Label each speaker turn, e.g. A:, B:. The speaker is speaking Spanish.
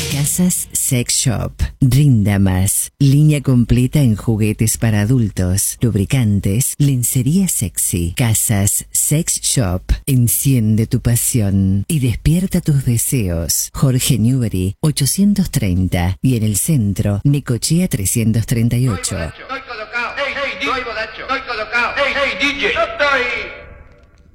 A: Casas Sex Shop. Rinda más. Línea completa en juguetes para adultos, lubricantes, lencería sexy. Casas Sex Shop. Enciende tu pasión y despierta tus deseos. Jorge Newbery 830 y en el centro Necochea 338.
B: Estoy colocado. Hey, DJ. Estoy colocado. Hey, DJ. Yo estoy